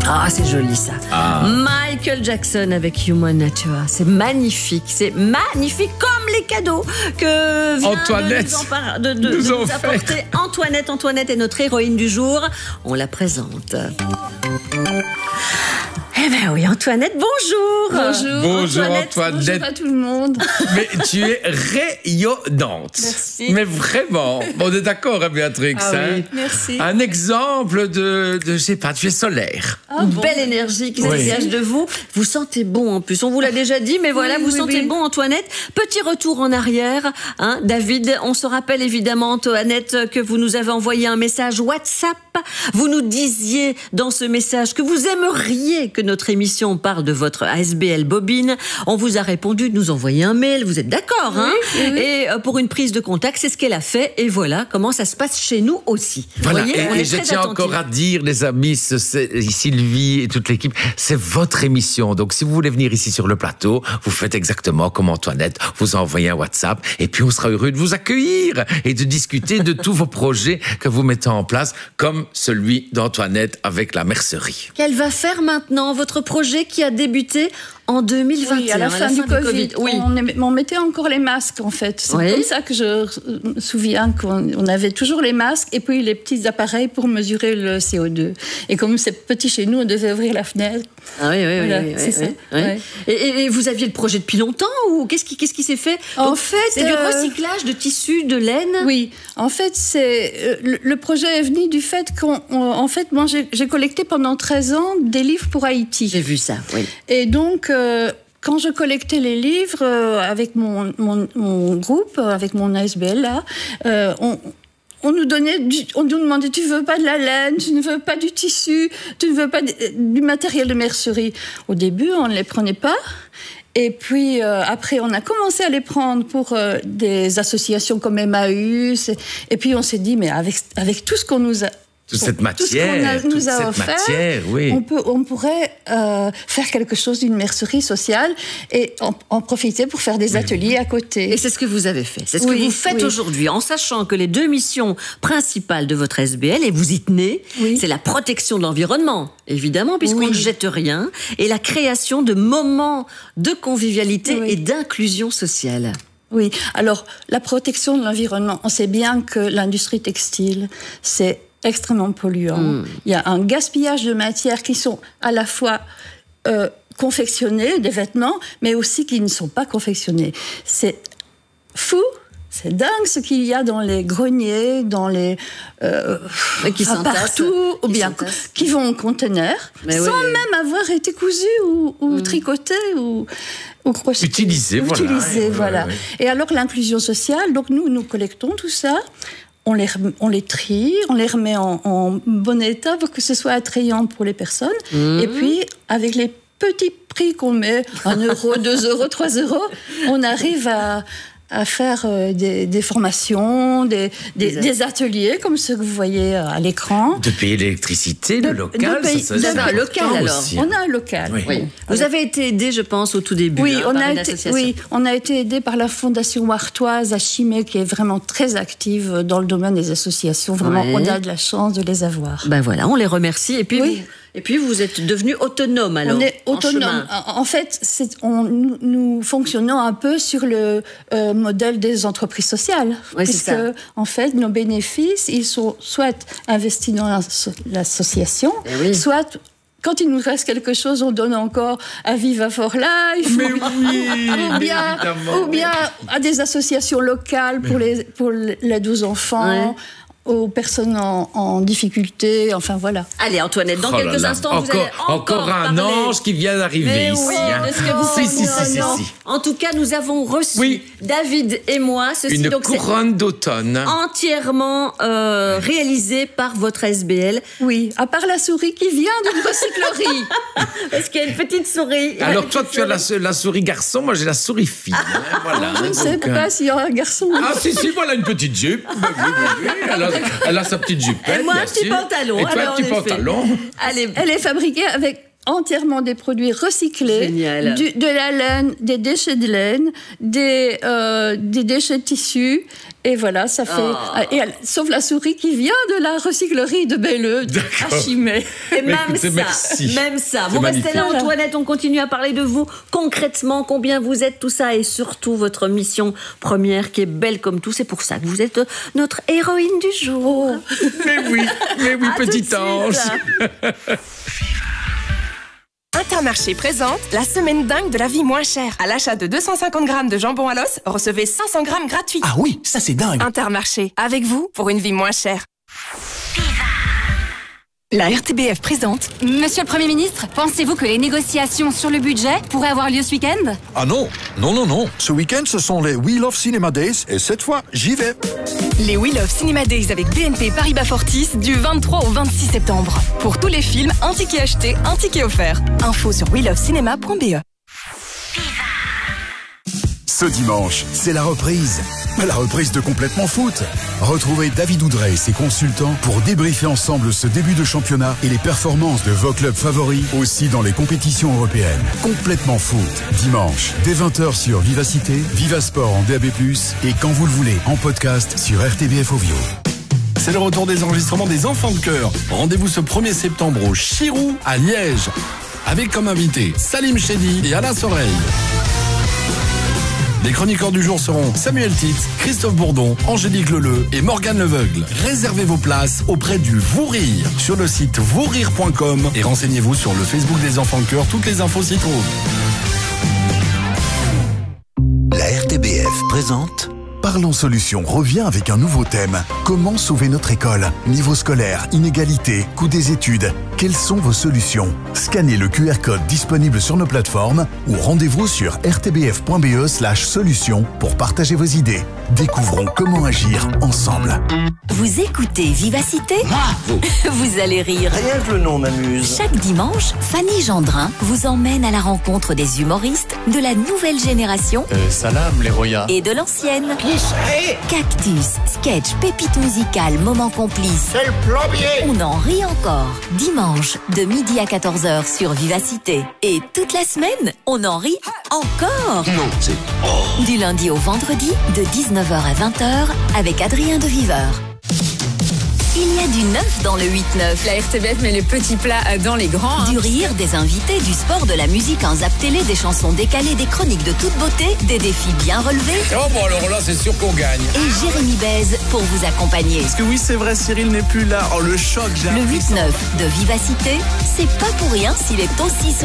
Ah, c'est joli ça. Michael Jackson avec Human Nature. C'est magnifique comme les cadeaux que vient Antoinette de nous apporter Antoinette. Antoinette est notre héroïne du jour. On la présente. Eh bien oui, Antoinette, bonjour. Bonjour Antoinette. Bonjour à tout le monde. Mais tu es rayonnante. Merci. Mais vraiment. On est d'accord, hein, Béatrix. Oui. Merci. Un exemple de je sais pas, tu es solaire. Une belle énergie qui se dégage de vous. Vous sentez bon en plus. On vous l'a déjà dit, mais voilà, vous sentez bon, Antoinette. Petit retour en arrière. Hein, David, on se rappelle évidemment, Antoinette, que vous nous avez envoyé un message WhatsApp. Vous nous disiez dans ce message que vous aimeriez que notre émission parle de votre ASBL bobine. On vous a répondu de nous envoyer un mail. Vous êtes d'accord, hein? Oui. Et pour une prise de contact, c'est ce qu'elle a fait. Et voilà comment ça se passe chez nous aussi. Voilà. Vous voyez, et je tiens encore à dire, les amis, Sylvie et toute l'équipe, c'est votre émission. Donc, si vous voulez venir ici sur le plateau, vous faites exactement comme Antoinette. Vous envoyez un WhatsApp et puis on sera heureux de vous accueillir et de discuter de tous vos projets que vous mettez en place, comme celui d'Antoinette avec la mercerie. Qu'elle va faire maintenant, votre projet qui a débuté en 2021, oui, à la fin du Covid. Oui. On mettait encore les masques, en fait. C'est comme ça que je me souviens qu'on avait toujours les masques et puis les petits appareils pour mesurer le CO2. Et comme c'est petit chez nous, on devait ouvrir la fenêtre. Ah oui, voilà, c'est ça. Ouais. Et vous aviez le projet depuis longtemps ou qu'est-ce qui s'est fait? En fait, c'est du recyclage de tissus, de laine. Oui, en fait, c'est le projet est venu du fait en fait, moi, j'ai collecté pendant 13 ans des livres pour Haïti. J'ai vu ça, oui. Et donc, quand je collectais les livres avec mon groupe, avec mon ASBL là, on nous demandait, tu veux pas de la laine, tu ne veux pas du tissu, tu ne veux pas du matériel de mercerie. Au début, on ne les prenait pas. Et puis après, on a commencé à les prendre pour des associations comme Emmaüs. Et puis on s'est dit, mais avec tout ce qu'on nous a toute cette matière, nous a offert, oui. on pourrait faire quelque chose d'une mercerie sociale et en profiter pour faire des ateliers à côté. Et c'est ce que vous avez fait. C'est ce que vous faites aujourd'hui, en sachant que les deux missions principales de votre SBL, et vous y tenez, c'est la protection de l'environnement, évidemment, puisqu'on ne jette rien, et la création de moments de convivialité et d'inclusion sociale. Oui, alors la protection de l'environnement, on sait bien que l'industrie textile, c'est extrêmement polluant. Il y a un gaspillage de matières qui sont à la fois confectionnées, des vêtements, mais aussi qui ne sont pas confectionnés. C'est fou, c'est dingue ce qu'il y a dans les greniers, dans les qui partout, ou bien qui vont en conteneurs, sans même avoir été cousus ou tricotés ou crochetés. Utilisés, voilà. Et alors l'inclusion sociale, donc nous collectons tout ça. On les trie, on les remet en bon état pour que ce soit attrayant pour les personnes. Et puis, avec les petits prix qu'on met, 1 euro, 2 euros, 3 euros, on arrive à faire des formations, des ateliers, comme ceux que vous voyez à l'écran. De payer l'électricité, le local. Vous avez un local, alors. On a un local, oui. Vous avez été aidé, je pense, au tout début. Oui, on a été aidé par la Fondation Wartoise à Chimay, qui est vraiment très active dans le domaine des associations. Vraiment, on a de la chance de les avoir. Ben voilà, on les remercie. Et puis, vous êtes devenu autonome, alors. On est autonome. En fait, nous fonctionnons un peu sur le modèle des entreprises sociales. Oui, puisque, en fait, nos bénéfices, ils sont soit investis dans l'association, soit... Quand il nous reste quelque chose, on donne encore à Viva for Life, ou bien à des associations locales pour l'aide aux enfants, aux personnes en difficulté, enfin voilà. Allez Antoinette, dans quelques instants, vous allez encore un ange qui vient d'arriver ici. De ce que vous faites. En tout cas, nous avons reçu, David et moi, une couronne d'automne. Entièrement réalisée par votre SBL. Oui, à part la souris qui vient d'une recyclerie. Parce qu'il y a une petite souris. Alors toi, tu as la souris garçon, moi j'ai la souris fille. Voilà, je ne sais pas s'il y a un garçon. Ah si, voilà une petite jupe. Elle a sa petite jupette. Et moi, un petit pantalon. Et toi, un petit pantalon. Elle est fabriquée avec entièrement des produits recyclés. Génial. De la laine, des déchets de laine, des déchets de tissu. Et voilà, ça fait... sauf la souris qui vient de la recyclerie de Belleux, à Chimay. Et même écoutez, ça, merci. même ça. C'est Vous magnifique. restez là, Antoinette, on continue à parler de vous concrètement, combien vous êtes, tout ça, et surtout votre mission première qui est belle comme tout. C'est pour ça que vous êtes notre héroïne du jour. Mais oui, À tout de petit suite. ange. Intermarché présente la semaine dingue de la vie moins chère. À l'achat de 250 grammes de jambon à l'os, recevez 500 grammes gratuits. Ah oui, ça c'est dingue. Intermarché, avec vous pour une vie moins chère. La RTBF présente. Monsieur le Premier ministre, pensez-vous que les négociations sur le budget pourraient avoir lieu ce week-end? Ah non. Ce week-end, ce sont les We Love Cinema Days et cette fois, j'y vais. Les We Love Cinema Days avec BNP Paribas Fortis du 23 au 26 septembre. Pour tous les films, un ticket acheté, un ticket offert. Info sur welovecinema.be. Ce dimanche, c'est la reprise. La reprise de Complètement Foot. Retrouvez David Oudrey et ses consultants pour débriefer ensemble ce début de championnat et les performances de vos clubs favoris aussi dans les compétitions européennes. Complètement Foot. Dimanche, dès 20h sur Vivacité, Vivasport en DAB+, et quand vous le voulez, en podcast sur RTBF Ovio. C'est le retour des enregistrements des Enfants de Chœur. Rendez-vous ce 1er septembre au Chirou à Liège. Avec comme invités Salim Chedi et Alain Soreille. Les chroniqueurs du jour seront Samuel Titz, Christophe Bourdon, Angélique Leleu et Morgane Leveugle. Réservez vos places auprès du Vous Rire sur le site vousrire.com et renseignez-vous sur le Facebook des Enfants de Chœur. Toutes les infos s'y trouvent. La RTBF présente Parlons Solutions revient avec un nouveau thème. Comment sauver notre école? Niveau scolaire, inégalité, coût des études. Quelles sont vos solutions? Scannez le QR code disponible sur nos plateformes ou rendez-vous sur rtbf.be/solutions pour partager vos idées. Découvrons comment agir ensemble. Vous écoutez Vivacité? Vous allez rire. Rien que le nom m'amuse. Chaque dimanche, Fanny Gendrin vous emmène à la rencontre des humoristes de la nouvelle génération Salam, les Roya. et de l'ancienne. Cactus, sketch, pépite musicale, moment complice. C'est le plombier. On en rit encore. Dimanche, de midi à 14h sur Vivacité. Et toute la semaine, on en rit encore. Non, c'est... Du lundi au vendredi, de 19h à 20h, avec Adrien de Viveur. Il y a du neuf dans le 8-9. La RTBF met les petits plats dans les grands. Du rire, des invités, du sport, de la musique, un zap télé, des chansons décalées, des chroniques de toute beauté, des défis bien relevés. Oh bon, alors là, c'est sûr qu'on gagne. Et Jérémy Baise pour vous accompagner. Parce que oui, c'est vrai, Cyril n'est plus là. Oh, le choc, j'ai Le appris ça. 8-9 de Vivacité, c'est pas pour rien s'il est aussi